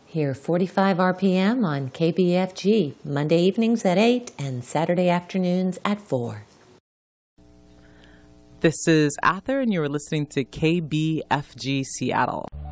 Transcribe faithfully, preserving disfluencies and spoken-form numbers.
Here, forty-five R P M on K B F G, Monday evenings at eight and Saturday afternoons at four. This is Ather, and you are listening to K B F G Seattle.